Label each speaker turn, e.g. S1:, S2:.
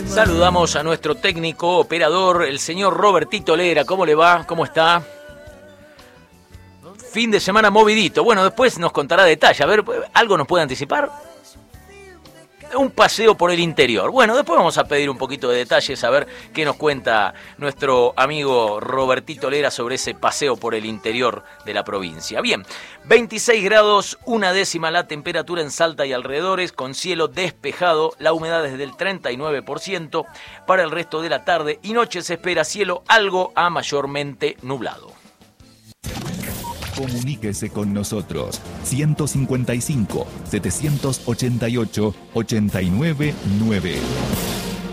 S1: Saludamos a nuestro técnico operador, el señor Robertito Lera. ¿Cómo le va? ¿Cómo está? Fin de semana movidito. Bueno, después nos contará detalle. A ver, ¿algo nos puede anticipar? Un paseo por el interior. Bueno, después vamos a pedir un poquito de detalles, a ver qué nos cuenta nuestro amigo Robertito Lera sobre ese paseo por el interior de la provincia. Bien, 26 grados, 1/10 la temperatura en Salta y alrededores, con cielo despejado, la humedad es del 39%. Para el resto de la tarde y noche se espera cielo algo a mayormente nublado.
S2: Comuníquese con nosotros 155 788 899.